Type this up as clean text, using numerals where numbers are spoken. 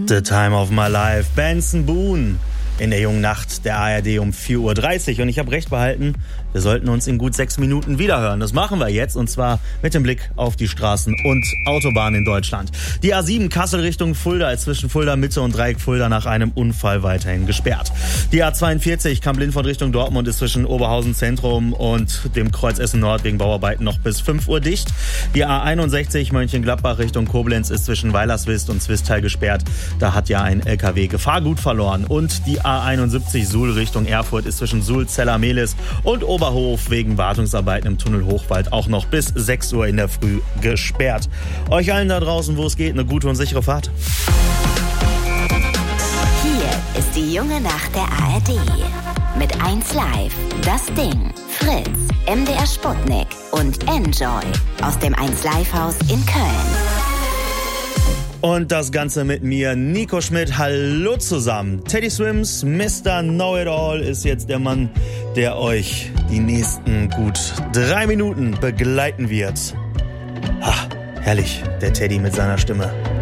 The Time of My Life, Benson Boone in der jungen Nacht der ARD um 4:30 Uhr. Und ich habe recht behalten, wir sollten uns in gut 6 Minuten wiederhören. Das machen wir jetzt, und zwar mit dem Blick auf die Straßen und Autobahnen in Deutschland. Die A7 Kassel Richtung Fulda ist zwischen Fulda Mitte und Dreieck Fulda nach einem Unfall weiterhin gesperrt. Die A42 Kamp-Lindfort Richtung Dortmund ist zwischen Oberhausen Zentrum und dem Kreuz Essen Nord wegen Bauarbeiten noch bis 5 Uhr dicht. Die A61 Mönchengladbach Richtung Koblenz ist zwischen Weilerswist und Zwistal gesperrt. Da hat ja ein LKW Gefahrgut verloren. Und die A71 Suhl Richtung Erfurt ist zwischen Suhl, Zeller-Mehlis und Oberhof wegen Wartungsarbeiten im Tunnel Hochwald auch noch bis 6 Uhr in der Früh gesperrt. Euch allen da draußen, wo es geht, eine gute und sichere Fahrt. Hier ist die junge Nacht der ARD. Mit 1 Live, Das Ding, Fritz, MDR Sputnik und Enjoy aus dem 1 Live Haus in Köln. Und das Ganze mit mir, Nico Schmidt. Hallo zusammen. Teddy Swims, Mr. Know-It-All ist jetzt der Mann, der euch die nächsten gut 3 Minuten begleiten wird. Ha, herrlich, der Teddy mit seiner Stimme.